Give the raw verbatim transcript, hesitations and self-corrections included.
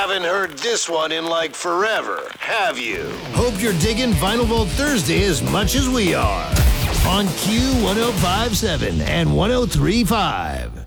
haven't heard this one in like forever, have you? Hope you're digging Vinyl Vault Thursday as much as we are. On Q one oh five point seven and one oh three point five.